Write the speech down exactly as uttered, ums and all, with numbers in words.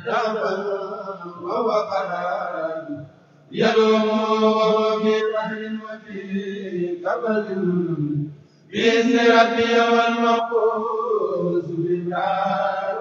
دابا وهو قرار يدوم وهو في قهر وفي كبد بإذن ربي والمقوس بالنار